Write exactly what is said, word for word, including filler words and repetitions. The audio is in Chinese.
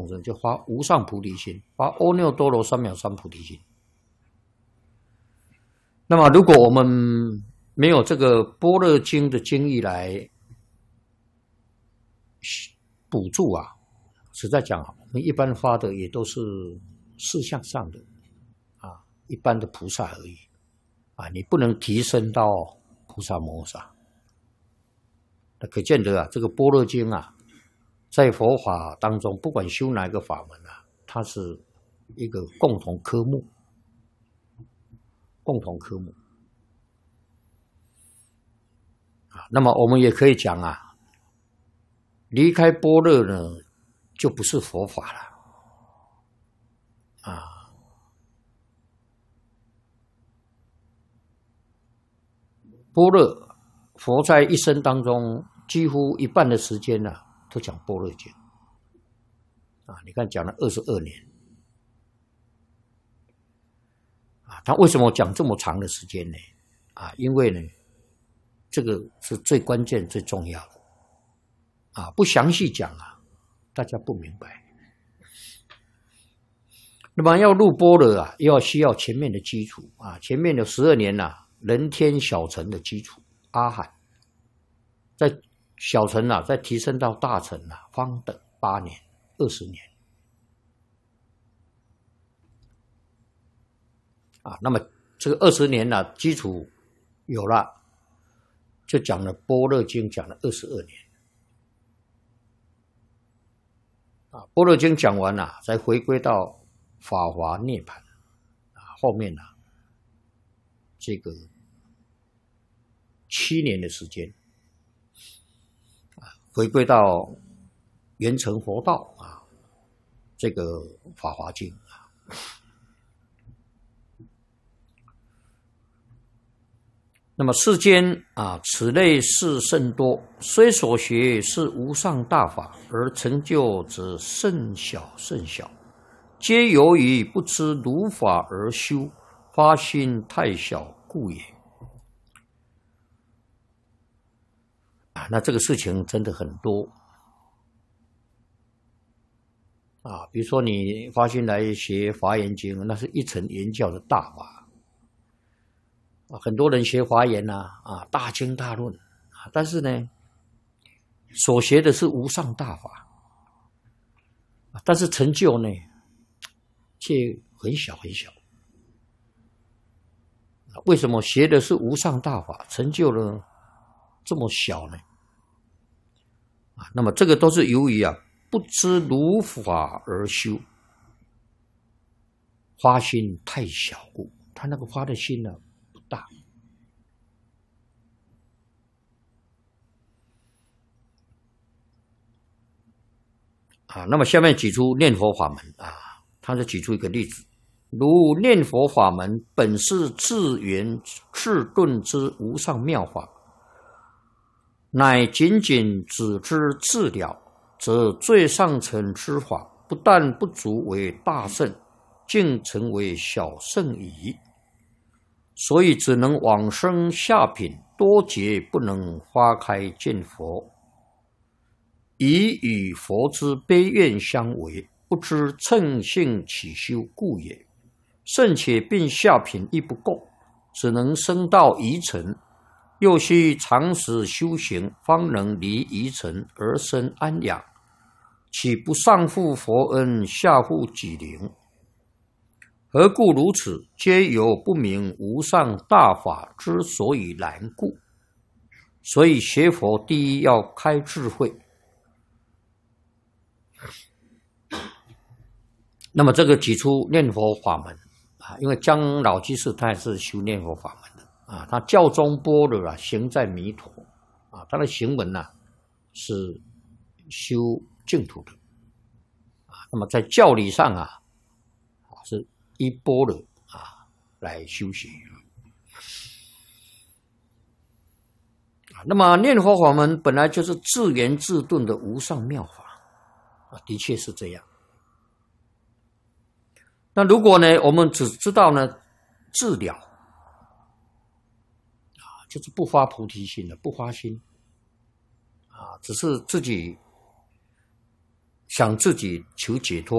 众生，就发无上菩提心，发阿耨多罗三藐三菩提心。那么，如果我们没有这个般若经的经义来补助啊，实在讲，我们一般发的也都是事项上的啊，一般的菩萨而已啊，你不能提升到菩萨摩诃萨。那可见得啊，这个般若经啊，在佛法当中，不管修哪一个法门啊，它是一个共同科目，共同科目啊。那么我们也可以讲啊，离开般若呢，就不是佛法了啊。般若，佛在一生当中几乎一半的时间呢、啊，都讲般若经啊。你看讲了二十二年啊，他为什么讲这么长的时间呢？啊，因为呢，这个是最关键、最重要的啊。不详细讲啊，大家不明白。那么要入般若啊，又要需要前面的基础啊，前面的十二年呐、啊，人天小乘的基础，阿含，在小乘啊，再提升到大乘啊，方等八年、二十年啊。那么这个二十年呢、啊，基础有了，就讲了般若经，讲了二十二年啊。般若经讲完了、啊，才回归到法华涅槃啊。后面呢、啊，这个七年的时间。回归到圆成佛道啊，这个《法华经》啊。那么世间啊，此类事甚多，虽所学是无上大法，而成就则甚小甚小，皆由于不知如法而修，发心太小故也。啊，那这个事情真的很多啊！比如说你发心来学《华严经》，那是一乘言教的大法啊。很多人学华严呐，啊，大经大论啊，但是呢，所学的是无上大法，但是成就呢，却很小很小。为什么学的是无上大法，成就了这么小呢？啊，那么这个都是由于啊不知如法而修，发心太小故。他那个发的心呢、啊、不大啊。那么下面举出念佛法门啊，他就举出一个例子，如念佛法门本是自圆自顿之无上妙法，乃仅仅只知自了，则最上层之法不但不足为大圣，竟成为小圣矣。所以只能往生下品，多劫不能花开见佛，以与佛之悲愿相违，不知乘性起修故也。甚且并下品亦不够，只能升到疑尘，又需长时修行，方能离疑尘而生安养，岂不上负佛恩，下负己灵？何故如此？皆由不明无上大法之所以然故。所以学佛第一要开智慧。那么这个举出念佛法门啊，因为姜老居士他也是修念佛法门的啊，他教中般若啊，行在弥陀啊，他的行门呐、啊、是修净土的啊。那么在教理上啊，是依般若啊来修学啊。那么念佛法门本来就是自圆自顿的无上妙法啊，的确是这样。那如果呢，我们只知道呢自了啊，就是不发菩提心的，不发心啊，只是自己想自己求解脱。